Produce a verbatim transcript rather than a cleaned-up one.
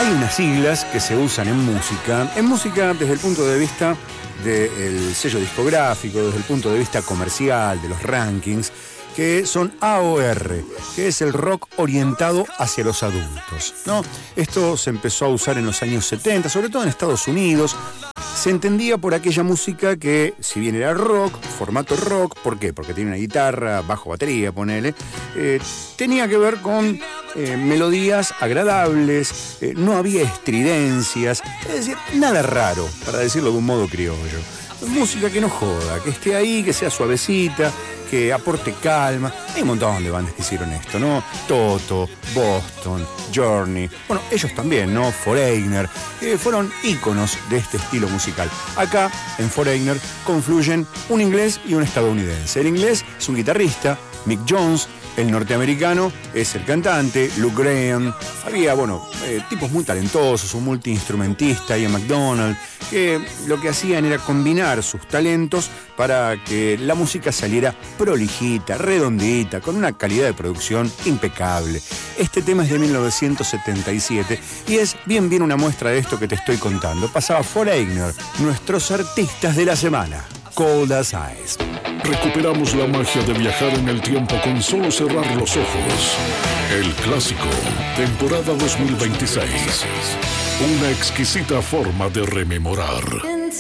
Hay unas siglas que se usan en música, en música desde el punto de vista del sello discográfico, desde el punto de vista comercial, de los rankings, que son A O R, que es el rock orientado hacia los adultos, ¿no? Esto se empezó a usar en los años setenta, sobre todo en Estados Unidos. Se entendía por aquella música que, si bien era rock, formato rock, ¿por qué? Porque tiene una guitarra, bajo, batería, ponele, eh, tenía que ver con eh, melodías agradables, eh, no había estridencias, es decir, nada raro, para decirlo de un modo criollo. Música que no joda, que esté ahí, que sea suavecita, que aporte calma. Hay un montón de bandas que hicieron esto, ¿no? Toto, Boston, Journey, bueno, ellos también, ¿no? Foreigner, que fueron íconos de este estilo musical. Acá, en Foreigner, confluyen un inglés y un estadounidense. El inglés es un guitarrista, Mick Jones. El norteamericano es el cantante, Luke Graham. Había, bueno, eh, tipos muy talentosos, un multiinstrumentista, Ian McDonald, que lo que hacían era combinar sus talentos para que la música saliera prolijita, redondita, con una calidad de producción impecable. Este tema es de mil novecientos setenta y siete y es bien bien una muestra de esto que te estoy contando. Pasaba Foreigner, nuestros artistas de la semana. Cold as Ice. Recuperamos la magia de viajar en el tiempo con solo cerrar los ojos. El clásico, temporada dos mil veintiséis. Una exquisita forma de rememorar.